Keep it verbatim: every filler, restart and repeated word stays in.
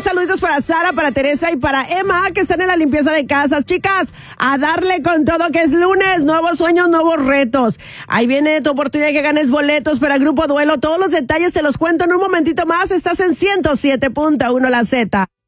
también saludos para Sara, para Teresa y para Emma, que están en la limpieza de casas. Chicas, a darle con todo que es lunes, nuevos sueños, nuevos retos. Ahí viene tu oportunidad de que ganes boletos para Grupo Duelo. Todos los detalles te los cuento en un momentito más. Estás en ciento siete punto uno La Z.